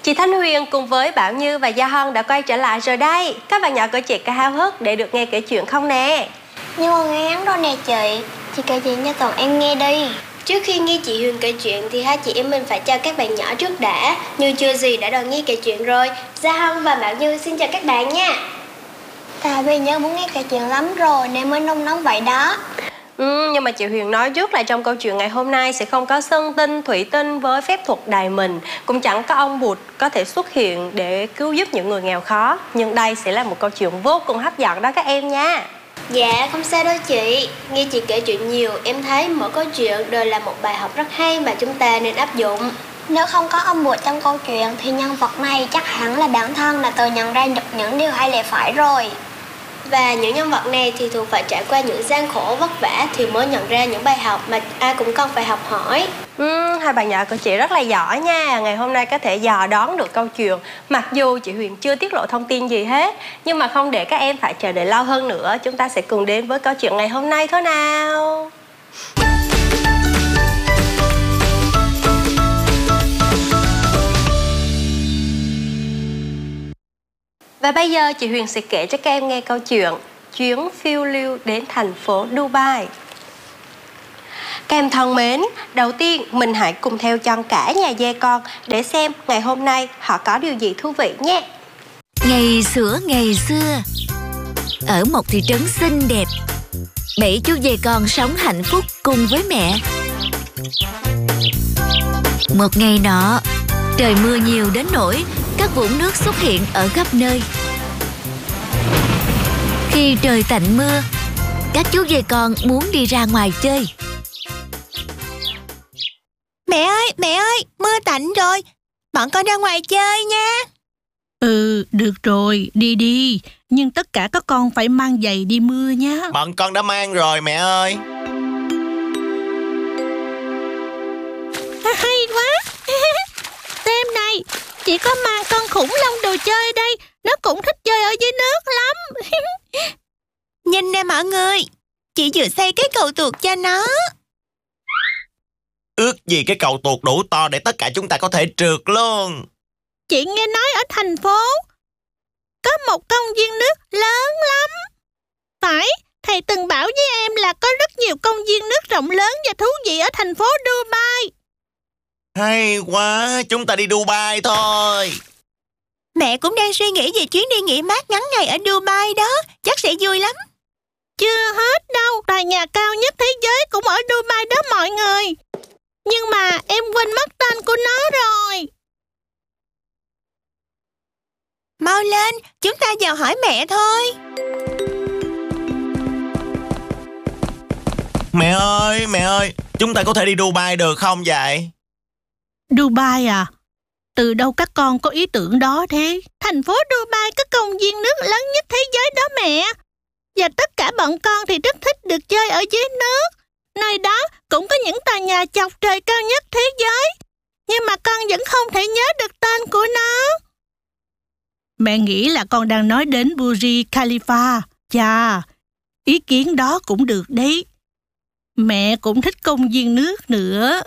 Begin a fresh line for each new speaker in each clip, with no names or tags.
Chị Thanh Huyền cùng với Bảo Như và Gia Hân đã quay trở lại rồi đây. Các bạn nhỏ của chị có háo hức để được nghe kể chuyện không nè?
Nhưng mà nghe ngắn đâu nè chị kể chuyện cho toàn em nghe đi.
Trước khi nghe chị Huyền kể chuyện thì hai chị em mình phải chào các bạn nhỏ trước đã. Như chưa gì đã đòi nghe kể chuyện rồi. Gia Hân và Bảo Như xin chào các bạn nha.
Tại vì Như muốn nghe kể chuyện lắm rồi nên mới nôn nóng vậy đó.
Nhưng mà chị Huyền nói trước là trong câu chuyện ngày hôm nay sẽ không có sơn tinh, thủy tinh với phép thuật đày mình. Cũng chẳng có ông Bụt có thể xuất hiện để cứu giúp những người nghèo khó. Nhưng đây sẽ là một câu chuyện vô cùng hấp dẫn đó các em nha.
Dạ không sao đâu chị. Nghe chị kể chuyện nhiều, em thấy mỗi câu chuyện đều là một bài học rất hay mà chúng ta nên áp dụng.
Nếu không có ông Bụt trong câu chuyện thì nhân vật này chắc hẳn là bản thân đã tự nhận ra được những điều hay lẽ phải rồi.
Và những nhân vật này thì thường phải trải qua những gian khổ vất vả thì mới nhận ra những bài học mà ai cũng cần phải học hỏi.
Hai bạn nhỏ của chị rất là giỏi nha. Ngày hôm nay có thể dò đoán được câu chuyện. Mặc dù chị Huyền chưa tiết lộ thông tin gì hết, nhưng mà không để các em phải chờ đợi lâu hơn nữa, chúng ta sẽ cùng đến với câu chuyện ngày hôm nay thôi nào. Và bây giờ chị Huyền sẽ kể cho các em nghe câu chuyện Chuyến phiêu lưu đến thành phố Dubai. Các em thân mến, đầu tiên mình hãy cùng theo chân cả nhà dê con để xem ngày hôm nay họ có điều gì thú vị nhé.
Ngày xưa, ở một thị trấn xinh đẹp, 7 chú dê con sống hạnh phúc cùng với mẹ. Một ngày nọ, trời mưa nhiều đến nỗi các vũng nước xuất hiện ở khắp nơi. Khi trời tạnh mưa, các chú dê con muốn đi ra ngoài chơi.
Mẹ ơi, mưa tạnh rồi, bọn con ra ngoài chơi nha.
Được rồi, đi, nhưng tất cả các con phải mang giày đi mưa nhé.
Bọn con đã mang rồi mẹ ơi.
Hay quá. Xem này, chị có mang con khủng long đồ chơi đây, nó cũng thích chơi ở dưới nước lắm.
Nhìn nè mọi người, chị vừa xây cái cầu tuột cho nó.
Ước gì cái cầu tuột đủ to để tất cả chúng ta có thể trượt luôn.
Chị nghe nói ở thành phố có một công viên nước lớn lắm. Phải, thầy từng bảo với em là có rất nhiều công viên nước rộng lớn và thú vị ở thành phố Dubai.
Hay quá, chúng ta đi Dubai thôi.
Mẹ cũng đang suy nghĩ về chuyến đi nghỉ mát ngắn ngày ở Dubai đó, chắc sẽ vui lắm.
Chưa hết đâu, tòa nhà cao nhất thế giới cũng ở Dubai đó mọi người. Nhưng mà em quên mất tên của nó rồi.
Mau lên, chúng ta vào hỏi mẹ thôi.
Mẹ ơi, chúng ta có thể đi Dubai được không vậy?
Dubai à? Từ đâu các con có ý tưởng đó thế? Thành phố Dubai có công viên nước lớn nhất thế giới đó mẹ. Và tất cả bọn con thì rất thích được chơi ở dưới nước. Nơi đó cũng có những tòa nhà chọc trời cao nhất thế giới. Nhưng mà con vẫn không thể nhớ được tên của nó. Mẹ nghĩ là con đang nói đến Burj Khalifa. Chà, ý kiến đó cũng được đấy. Mẹ cũng thích công viên nước nữa.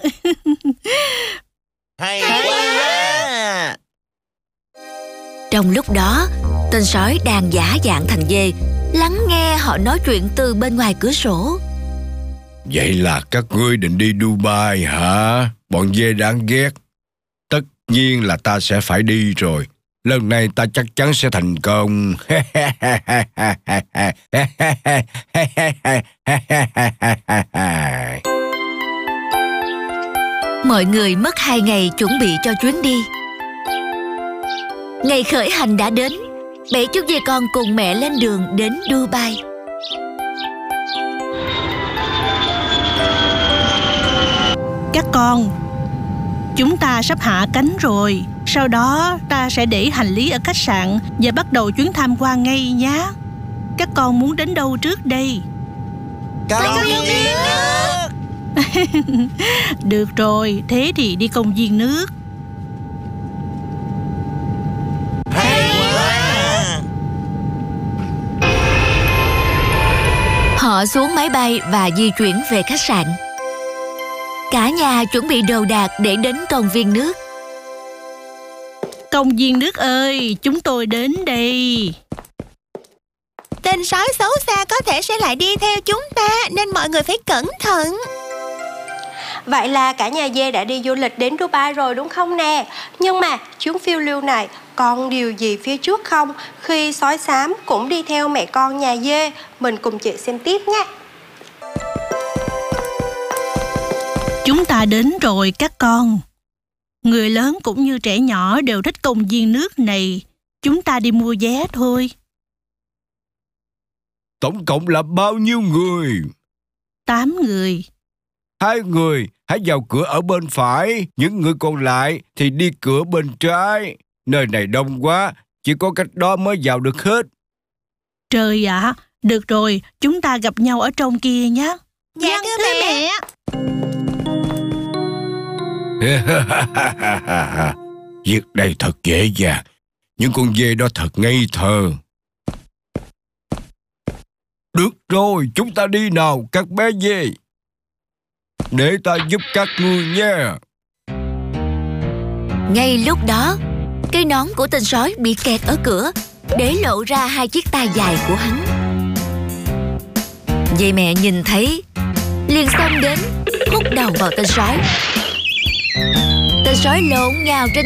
Hay quá.
Trong lúc đó, tên sói đang giả dạng thành dê, lắng nghe họ nói chuyện từ bên ngoài cửa sổ.
Vậy là các ngươi định đi Dubai hả? Bọn dê đáng ghét. Tất nhiên là ta sẽ phải đi rồi. Lần này ta chắc chắn sẽ thành công.
Mọi người mất 2 ngày chuẩn bị cho chuyến đi. Ngày khởi hành đã đến, 7 chú dê con cùng mẹ lên đường đến Dubai.
Các con, chúng ta sắp hạ cánh rồi. Sau đó ta sẽ để hành lý ở khách sạn và bắt đầu chuyến tham quan ngay nhé. Các con muốn đến đâu trước đây?
Công viên nước.
Được rồi, thế thì đi công viên nước.
Hay quá.
Họ xuống máy bay và di chuyển về khách sạn. Cả nhà chuẩn bị đồ đạc để đến công viên nước.
Công viên nước ơi, chúng tôi đến đây.
Tên sói xấu xa có thể sẽ lại đi theo chúng ta, nên mọi người phải cẩn thận.
Vậy là cả nhà dê đã đi du lịch đến Dubai rồi đúng không nè? Nhưng mà chuyến phiêu lưu này còn điều gì phía trước không? Khi sói xám cũng đi theo mẹ con nhà dê. Mình cùng chị xem tiếp nhé.
Chúng ta đến rồi các con. Người lớn cũng như trẻ nhỏ đều thích công viên nước này. Chúng ta đi mua vé thôi.
Tổng cộng là bao nhiêu người?
8 người.
2 người hãy vào cửa ở bên phải, những người còn lại thì đi cửa bên trái. Nơi này đông quá, chỉ có cách đó mới vào được hết.
Trời ạ, được rồi, chúng ta gặp nhau ở trong kia nhé.
Dạ thưa mẹ.
Việc này thật dễ dàng, những con dê đó thật ngây thơ. Được rồi, chúng ta đi nào các bé dê. Để ta giúp các ngươi nha.
Ngay lúc đó, cái nón của tên sói bị kẹt ở cửa, để lộ ra 2 chiếc tai dài của hắn. Dê mẹ nhìn thấy, liền xông đến hút đầu vào tên sói. Tên sói lộn nhào trên